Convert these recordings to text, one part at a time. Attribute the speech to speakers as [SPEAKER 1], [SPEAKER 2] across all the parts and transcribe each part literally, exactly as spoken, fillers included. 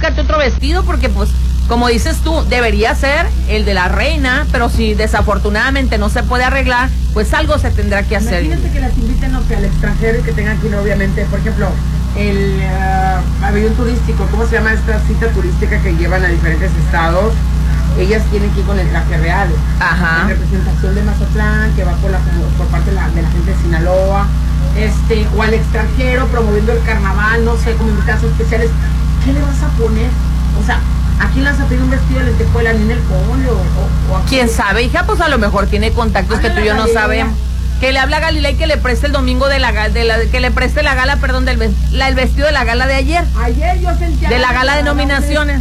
[SPEAKER 1] búscate otro vestido porque pues, como dices tú, debería ser el de la reina, pero si desafortunadamente no se puede arreglar, pues algo se tendrá que hacer.
[SPEAKER 2] Imagínate que las inviten, no sé, al extranjero y que tengan que ir, obviamente, por ejemplo, el uh, pabellón turístico, ¿cómo se llama esta cita turística que llevan a diferentes estados? Ellas tienen que ir con el traje real.
[SPEAKER 1] Ajá.
[SPEAKER 2] En representación de Mazatlán, que va por, la, por parte de la, de la gente de Sinaloa, este, o al extranjero promoviendo el carnaval, no sé, como invitados especiales. ¿Qué le vas a poner? O sea, ¿a quién le vas a pedir un vestido de lentejuela? ¿Ni en el cole? O, o, o
[SPEAKER 1] ¿Quién sabe, hija? Pues a lo mejor tiene contactos que tú y yo no sabemos. Que le habla a Galilea y que le preste el domingo de la, de la que le preste la gala, perdón, del la, el vestido de la gala de ayer.
[SPEAKER 2] Ayer yo sentía
[SPEAKER 1] de la gala de nominaciones.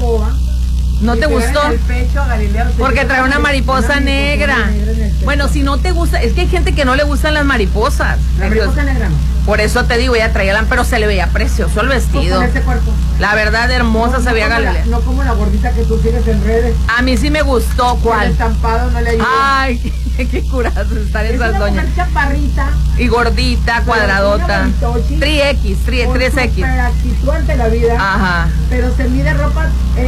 [SPEAKER 1] ¿No te gustó?
[SPEAKER 2] Pecho, Galilea,
[SPEAKER 1] porque trae una mariposa, una mariposa negra. negra bueno, si no te gusta, es que hay gente que no le gustan las mariposas.
[SPEAKER 2] La mariposa Entonces, negra no.
[SPEAKER 1] Por eso te digo, ella traía la, pero se le veía precioso el vestido.
[SPEAKER 2] Con ese cuerpo.
[SPEAKER 1] La verdad, hermosa
[SPEAKER 2] no,
[SPEAKER 1] se
[SPEAKER 2] no
[SPEAKER 1] veía Galilea.
[SPEAKER 2] La, no como la gordita que tú tienes en redes.
[SPEAKER 1] A mí sí me gustó, ¿cuál?
[SPEAKER 2] El estampado no le ayudó.
[SPEAKER 1] Ay, qué curazo estar esas
[SPEAKER 2] es
[SPEAKER 1] doñas.
[SPEAKER 2] Una chaparrita.
[SPEAKER 1] Y gordita, cuadradota. tres equis, tres equis.
[SPEAKER 2] Super actitud ante la vida.
[SPEAKER 1] Ajá.
[SPEAKER 2] Pero se mide ropa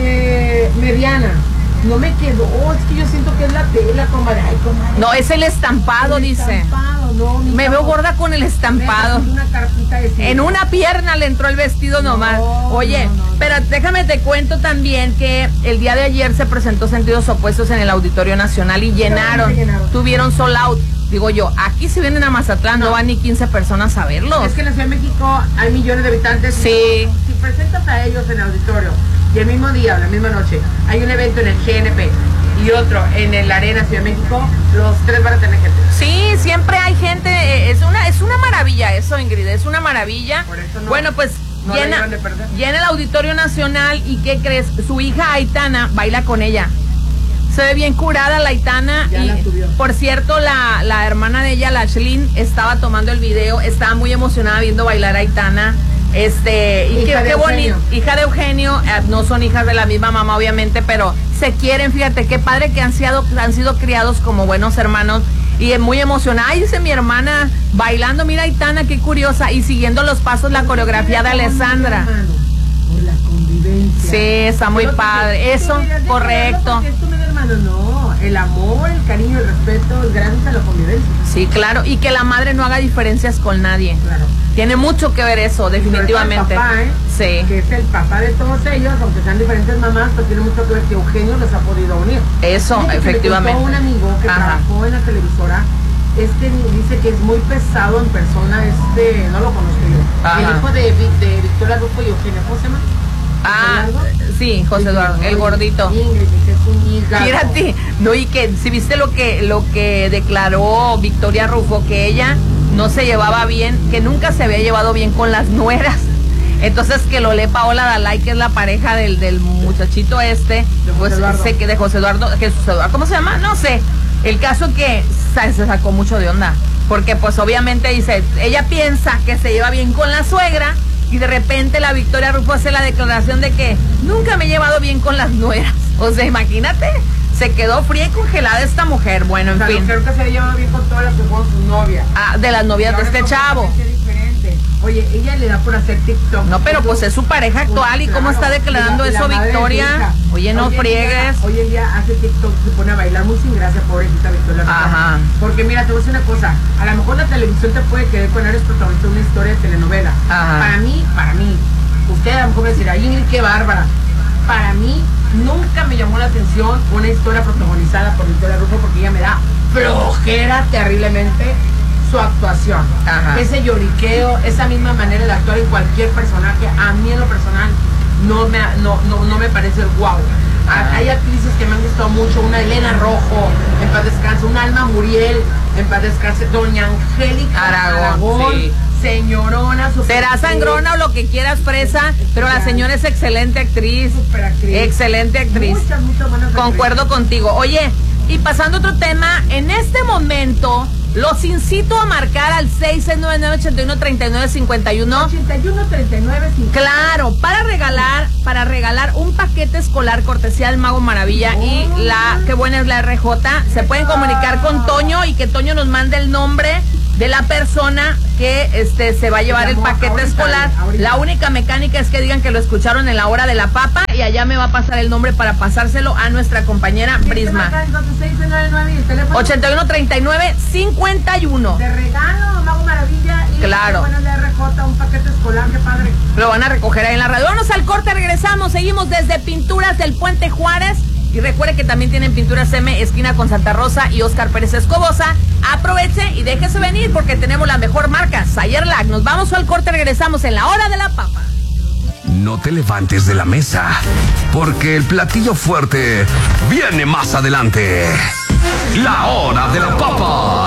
[SPEAKER 2] eh, mediana. No me quedó, oh, es que yo siento que es la tela, comadre. Ay, comadre.
[SPEAKER 1] No, es el estampado, el dice.
[SPEAKER 2] Estampado, no,
[SPEAKER 1] me veo gorda con el estampado.
[SPEAKER 2] Una carpita de
[SPEAKER 1] en una pierna le entró el vestido no, nomás. Oye, no, no, no. pero déjame te cuento también que el día de ayer se presentó Sentidos Opuestos en el Auditorio Nacional y llenaron, llenaron, tuvieron sold out. Digo yo, aquí si vienen a Mazatlán no, no van ni quince personas a verlos.
[SPEAKER 2] Es que en la Ciudad de México hay millones de habitantes.
[SPEAKER 1] Sí.
[SPEAKER 2] Si presentas a ellos en el auditorio y el mismo día o la misma noche hay un evento en el G N P y otro en el Arena Ciudad de México, los tres van a tener gente.
[SPEAKER 1] Sí, siempre hay gente, es una es una maravilla eso, Ingrid, es una maravilla.
[SPEAKER 2] Por eso no,
[SPEAKER 1] bueno, pues
[SPEAKER 2] no
[SPEAKER 1] llena, llena el Auditorio Nacional y ¿qué crees? Su hija Aitana baila con ella. Se ve bien curada la Aitana.
[SPEAKER 2] Ya
[SPEAKER 1] y
[SPEAKER 2] la subió.
[SPEAKER 1] Por cierto, la, la hermana de ella, la Ashlyn, estaba tomando el video, estaba muy emocionada viendo bailar a Aitana. Este, y
[SPEAKER 2] hija
[SPEAKER 1] qué,
[SPEAKER 2] de
[SPEAKER 1] qué bonito, hija de Eugenio, eh, no son hijas de la misma mamá obviamente, pero se quieren, fíjate, qué padre que han sido, han sido criados como buenos hermanos y es muy emocionada. Ay, dice mi hermana bailando, mira Aitana, qué curiosa, y siguiendo los pasos, la coreografía de Alessandra.
[SPEAKER 2] Por la convivencia.
[SPEAKER 1] Sí, está muy padre, eso, correcto.
[SPEAKER 2] No, el amor, el cariño, el respeto, el gracias a la convivencia.
[SPEAKER 1] Sí, claro, y que la madre no haga diferencias con nadie.
[SPEAKER 2] Claro.
[SPEAKER 1] Tiene mucho que ver eso, definitivamente.
[SPEAKER 2] El papá, ¿eh?
[SPEAKER 1] Sí.
[SPEAKER 2] Que es el papá de todos ellos, aunque sean diferentes mamás, pero tiene mucho que ver que Eugenio los ha podido unir.
[SPEAKER 1] Eso,
[SPEAKER 2] Fíjate,
[SPEAKER 1] efectivamente.
[SPEAKER 2] Que me contó un amigo que Ajá. trabajó en la televisora, este dice que es muy pesado en persona, este, no lo conozco yo. Ajá. El hijo de, de Victoria Rufo y Eugenio, ¿cómo se llama?
[SPEAKER 1] Ah, sí, José Eduardo, el gordito. Fíjate, no, y que si viste lo que lo que declaró Victoria Rufo, que ella no se llevaba bien, que nunca se había llevado bien con las nueras. Entonces que lo lee Paola Dalai, que es la pareja del, del muchachito este, pues sé que de José Eduardo, que José Eduardo, ¿cómo se llama? No sé. El caso que se sacó mucho de onda, porque pues obviamente dice, ella piensa que se lleva bien con la suegra. Y de repente la Victoria Rufo hace la declaración de que nunca me he llevado bien con las nueras. O sea, imagínate, se quedó fría y congelada esta mujer. Bueno, en
[SPEAKER 2] o sea,
[SPEAKER 1] fin.
[SPEAKER 2] Creo que se ha llevado bien con todas las que fueron sus novias.
[SPEAKER 1] Ah, de las novias de este chavo.
[SPEAKER 2] Oye, ella le da por hacer TikTok.
[SPEAKER 1] No, pero pues es su pareja actual. ¿Y cómo está declarando
[SPEAKER 2] la,
[SPEAKER 1] eso,
[SPEAKER 2] la
[SPEAKER 1] Victoria? Oye, no
[SPEAKER 2] hoy
[SPEAKER 1] friegues.
[SPEAKER 2] Día, hoy en día hace TikTok, se pone a bailar muy sin gracia, pobrecita Victoria.
[SPEAKER 1] Ajá.
[SPEAKER 2] Porque mira, te voy a decir una cosa. A lo mejor la televisión te puede querer poner eres protagonista de una historia de telenovela.
[SPEAKER 1] Ajá.
[SPEAKER 2] Para mí, para mí, usted a lo mejor me dirá, Ingrid, qué bárbara. Para mí, nunca me llamó la atención una historia protagonizada por Victoria Rufo porque ella me da flojera terriblemente su actuación. Ajá. Ese lloriqueo, esa misma manera de actuar en cualquier personaje, a mí en lo personal no me, no, no, no me parece el guau. Ajá. Hay actrices que me han gustado mucho, una Elena Rojo, en paz descanse, una Alma Muriel, en paz descanse, doña Angélica Aragón, Aragón sí. Señorona,
[SPEAKER 1] será sangrona o lo que quieras, fresa, pero la señora es excelente actriz,
[SPEAKER 2] actriz.
[SPEAKER 1] excelente actriz.
[SPEAKER 2] Muchas, muchas buenas
[SPEAKER 1] Concuerdo
[SPEAKER 2] actrices.
[SPEAKER 1] contigo. Oye, y pasando a otro tema, en este momento los incito a marcar al seis seis nueve nueve, ochenta y uno, treinta y nueve, cincuenta y uno.
[SPEAKER 2] ochenta y uno, treinta y nueve, cincuenta.
[SPEAKER 1] Claro, para regalar, para regalar un paquete escolar cortesía del Mago Maravilla oh, y la, qué buena es la R J. Se pueden comunicar con Toño y que Toño nos mande el nombre de la persona que este se va a llevar el paquete
[SPEAKER 2] ahorita,
[SPEAKER 1] escolar.
[SPEAKER 2] ahorita.
[SPEAKER 1] La única mecánica es que digan que lo escucharon en la hora de la papa y allá me va a pasar el nombre para pasárselo a nuestra compañera Brisma. ochenta y uno treinta y nueve cincuenta y uno.
[SPEAKER 2] De regalo, Mago Maravilla. Y
[SPEAKER 1] claro.
[SPEAKER 2] Bueno, de R J, un paquete escolar, qué padre.
[SPEAKER 1] Lo van a recoger ahí en la radio. Vamos al corte, regresamos. Seguimos desde Pinturas del Puente Juárez. Y recuerde que también tienen Pinturas M, esquina con Santa Rosa y Óscar Pérez Escobosa. Aproveche y déjese venir porque tenemos la mejor marca, Sayerlac. Nos vamos al corte, regresamos en la hora de la papa.
[SPEAKER 3] No te levantes de la mesa, porque el platillo fuerte viene más adelante. La hora de la papa.